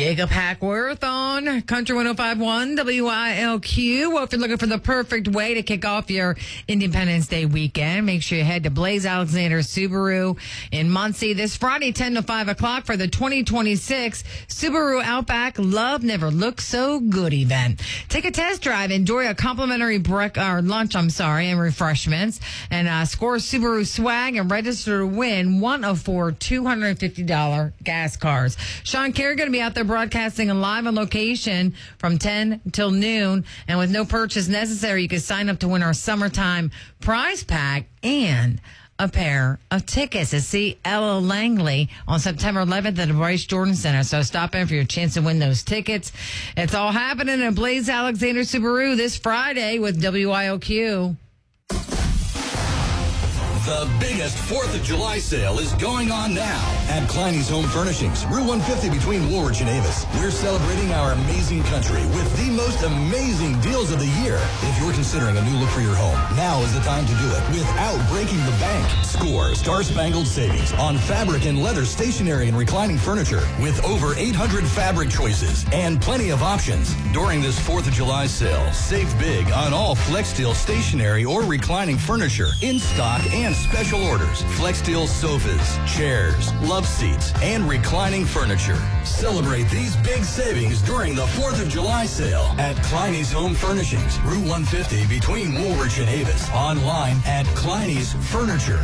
Jacob Hackworth on Country 105.1 WILQ. Well, if you're looking for the perfect way to kick off your Independence Day weekend, make sure you head to Blaze Alexander Subaru in Muncie this Friday, 10 to 5 o'clock for the 2026 Subaru Outback Love Never Looked So Good event. Take a test drive, enjoy a complimentary lunch, and refreshments, and score Subaru swag and register to win one of 4 $250 gas cards. Sean Carey going to be out there broadcasting live on location from 10 till noon. And with no purchase necessary, you can sign up to win our summertime prize pack and a pair of tickets to see Ella Langley on September 11th at the Bryce Jordan Center. So stop in for your chance to win those tickets. It's all happening at Blaze Alexander Subaru this Friday with WILQ. The biggest 4th of July sale is going on now at Kleiny's Home Furnishings, Route 150 between Woolwich and Avis. We're celebrating our amazing country with the most amazing deals of the year. If you're considering a new look for your home, now is the time to do it without breaking the bank. Score star-spangled savings on fabric and leather stationery and reclining furniture with over 800 fabric choices and plenty of options. During this 4th of July sale, save big on all FlexSteel stationery or reclining furniture in stock and special orders. FlexSteel sofas, chairs, love seats, and reclining furniture. Celebrate these big savings during the 4th of July sale at Kleiny's Home Furnishings, Route 150 between Woolwich and Avis. Online at kleinysfurniture.com.